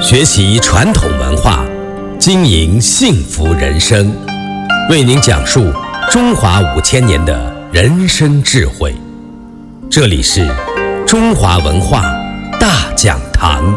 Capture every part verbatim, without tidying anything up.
学习传统文化，经营幸福人生，为您讲述中华五千年的人生智慧。这里是中华文化大讲堂。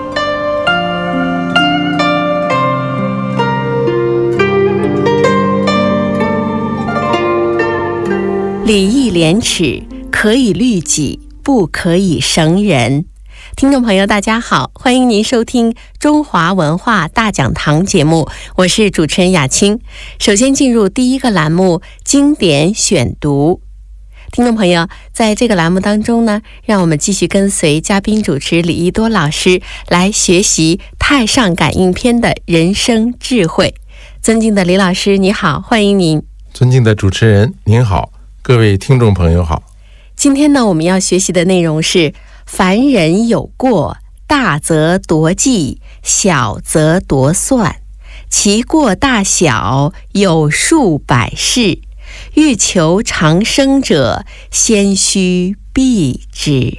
礼义廉耻，可以律己，不可以绳人。听众朋友大家好，欢迎您收听中华文化大讲堂节目，我是主持人雅青。首先进入第一个栏目，经典选读。听众朋友，在这个栏目当中呢，让我们继续跟随嘉宾主持李一多老师来学习太上感应篇的人生智慧。尊敬的李老师你好，欢迎您。 尊敬的主持人您好，各位听众朋友好。 今天呢，我们要学习的内容是凡人有过，大则夺计，小则夺算，其过大小有数百事，欲求长生者，先须避之。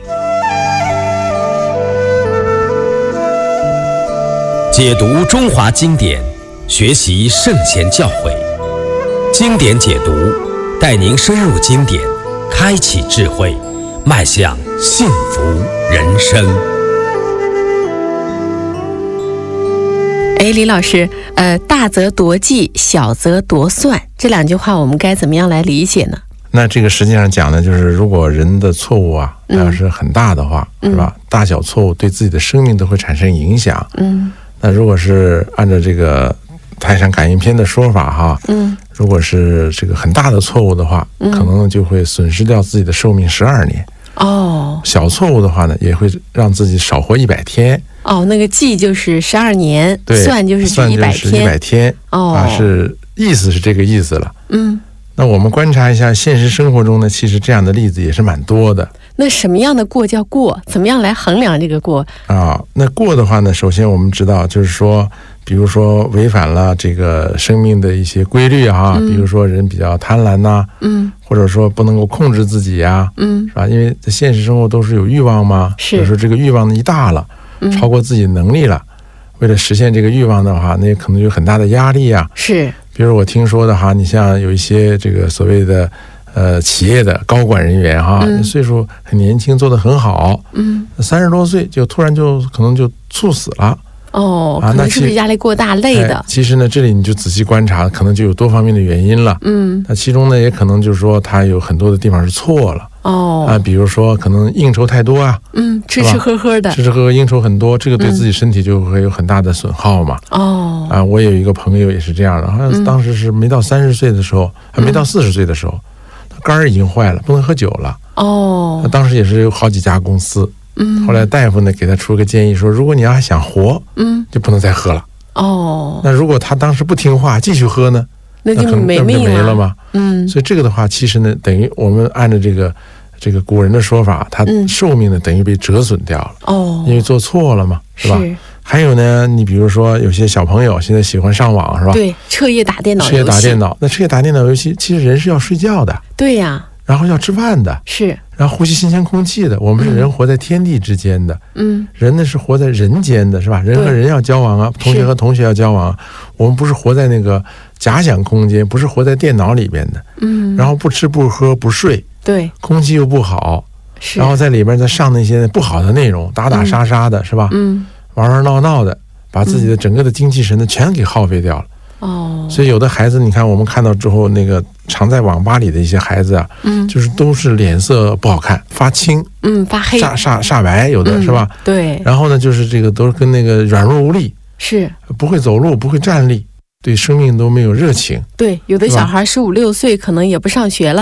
解读中华经典，学习圣贤教诲，经典解读带您深入经典，开启智慧，迈向幸福人生。 哎，李老师，呃，大则夺计，小则夺算，这两句话我们该怎么样来理解呢？ 那这个实际上讲的就是，如果人的错误啊，要是很大的话，嗯、是吧？大小错误对自己的生命都会产生影响。嗯，那如果是按照这个太上感应篇的说法哈，嗯，如果是这个很大的错误的话，嗯、可能就会损失掉自己的寿命十二年。哦，小错误的话呢，也会让自己少活一百天。 哦，那个计就是十二年，算就是一百天， 一百天。哦，啊，是意思是这个意思了。嗯，那我们观察一下现实生活中呢，其实这样的例子也是蛮多的。 那什么样的过叫过？怎么样来衡量这个过？ 啊，那过的话呢，首先我们知道，就是说，比如说违反了这个生命的一些规律啊，嗯、比如说人比较贪婪呐、啊，嗯，或者说不能够控制自己呀、啊，嗯，是吧？因为在现实生活都是有欲望嘛，是，有时候这个欲望一大了，嗯、超过自己能力了，为了实现这个欲望的话，那也可能有很大的压力啊。是，比如我听说的哈，你像有一些这个所谓的呃企业的高管人员哈，嗯、岁数很年轻，做得很好，嗯，三十多岁就突然就可能就猝死了。 哦，可能是不是压力过大累的、 哎？其实呢，这里你就仔细观察，可能就有多方面的原因了。嗯，那其中呢，也可能就是说他有很多的地方是错了。哦，啊，比如说可能应酬太多啊，嗯， 吃吃喝喝的， 吃吃喝喝应酬很多，这个对自己身体就会有很大的损耗嘛。哦、嗯，啊，我有一个朋友也是这样的，好像当时是没到三十岁的时候，还没到四十岁的时候，他肝儿已经坏了，不能喝酒了。哦，他当时也是有好几家公司。嗯，后来大夫呢给他出个建议说，如果你要还想活，嗯，就不能再喝了。哦，那如果他当时不听话，继续喝呢， 那就没命了， 没了嘛。嗯，所以这个的话，其实呢，等于我们按照这个这个古人的说法，他寿命呢等于被折损掉了。哦，因为做错了嘛，是吧？是。还有呢，你比如说有些小朋友现在喜欢上网，是吧？ 对，彻夜打电脑游戏。 彻夜打电脑，那彻夜打电脑游戏，其实人是要睡觉的。 对呀。 然后要吃饭的，是，然后呼吸新鲜空气的。我们是人活在天地之间的，嗯，人呢是活在人间的，是吧？人和人要交往啊，同学和同学要交往啊。我们不是活在那个假想空间，不是活在电脑里边的，嗯。然后不吃不喝不睡，对，空气又不好，是。然后在里边再上那些不好的内容，打打杀杀的，是吧？嗯，玩玩闹闹的，把自己的整个的精气神呢全给耗费掉了。哦，所以有的孩子，你看我们看到之后，那个常在网吧里的一些孩子啊，嗯，就是都是脸色不好看，发青，嗯，发黑，煞煞煞白，有的、嗯、是吧？对。然后呢，就是这个都是跟那个软弱无力，是不会走路，不会站立，对生命都没有热情。 对，有的小孩十五六岁可能也不上学了。